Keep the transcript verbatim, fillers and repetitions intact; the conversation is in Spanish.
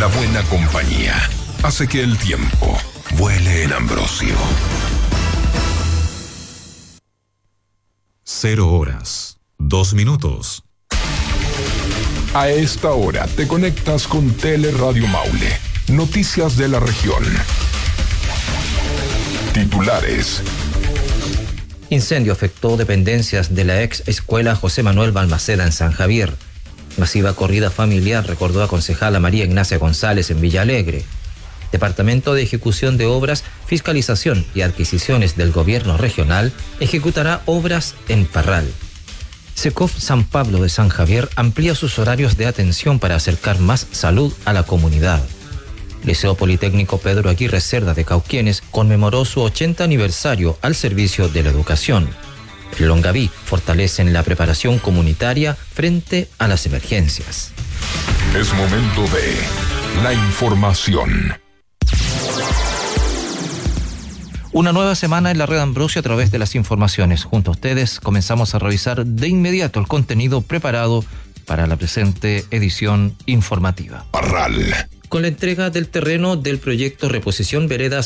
La buena compañía hace que el tiempo vuele en Ambrosio. Cero horas, dos minutos. A esta hora te conectas con Teleradio Maule. Noticias de la región. Titulares. Incendio afectó dependencias de la ex escuela José Manuel Balmaceda en San Javier. Masiva corrida familiar recordó a concejala María Ignacia González en Villa Alegre. Departamento de Ejecución de Obras, Fiscalización y Adquisiciones del Gobierno Regional ejecutará obras en Parral. SECOF San Pablo de San Javier amplía sus horarios de atención para acercar más salud a la comunidad. Liceo Politécnico Pedro Aguirre Cerda de Cauquienes conmemoró su ochenta aniversario al servicio de la educación. En Longaví fortalecen la preparación comunitaria frente a las emergencias. Es momento de la información. Una nueva semana en la red Ambrosio a través de las informaciones. Junto a ustedes comenzamos a revisar de inmediato el contenido preparado para la presente edición informativa. Parral. Con la entrega del terreno del proyecto Reposición Veredas